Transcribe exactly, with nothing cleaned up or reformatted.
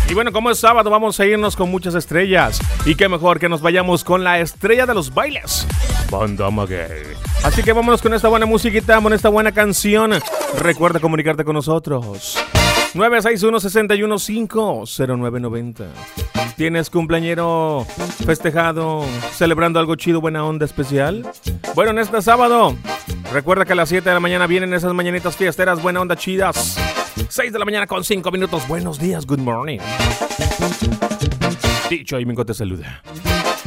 Y bueno, como es sábado, vamos a irnos con muchas estrellas. Y qué mejor que nos vayamos con la estrella de los bailes, Banda Maguey. Así que vámonos con esta buena musiquita, con esta buena canción. Recuerda comunicarte con nosotros. nueve seis uno, seis uno cinco, cero nueve nueve cero. ¿Tienes cumpleañero festejado, celebrando algo chido, buena onda especial? Bueno, en este sábado, recuerda que a las siete de la mañana vienen esas mañanitas fiesteras, buena onda chidas. seis de la mañana con cinco minutos. Buenos días, good morning. Dicho ahí, Mingo te saluda.